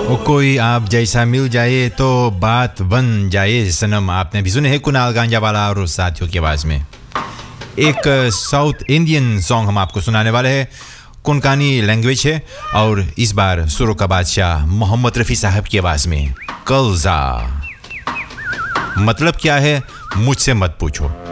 ओ कोई आप जैसा मिल जाए तो बात बन जाए सनम, आपने भी सुने हैं कुणाल गांजावाला और साथियों की आवाज में। एक साउथ इंडियन सॉन्ग हम आपको सुनाने वाले हैं, कोंकणी लैंग्वेज है और इस बार सुरों का बादशाह मोहम्मद रफ़ी साहब की आवाज में। कलजा मतलब क्या है मुझसे मत पूछो।